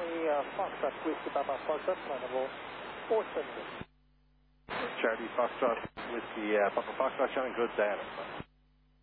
Charlie Foxtrot, Whiskey Papa Foxtrot, flight level 470. Charlie Foxtrot, Whiskey Papa Foxtrot, showing good data.